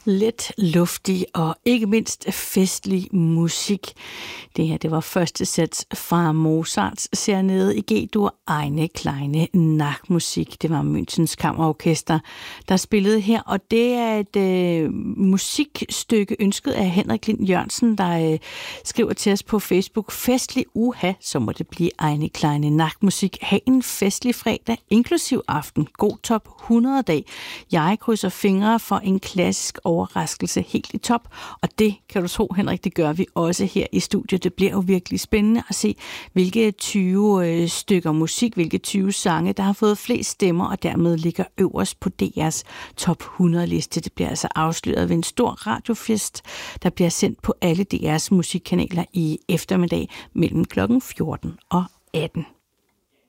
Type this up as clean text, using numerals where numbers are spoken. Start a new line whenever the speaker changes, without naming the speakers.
Let, luftig og ikke mindst festlig musik. Det her, det var første sats fra Mozarts Serenade i G-dur, Eine kleine Nachtmusik. Det var Münchens Kammerorkester, der spillede her, og det er et musikstykke ønsket af Henrik Klint Jørgensen, der skriver til os på Facebook: festlig uha, så må det blive Eine kleine Nachtmusik. Ha' en festlig fredag, inklusiv aften. God top 100 dag. Jeg krydser fingre for en klassisk overraskelse helt i top, og det kan du tro, Henrik, det gør vi også her i studiet. Det bliver jo virkelig spændende at se, hvilke 20 stykker musik, hvilke 20 sange, der har fået flest stemmer, og dermed ligger øverst på DR's top 100 liste. Det bliver altså afsløret ved en stor radiofest, der bliver sendt på alle DR's musikkanaler i eftermiddag mellem klokken 14 og 18.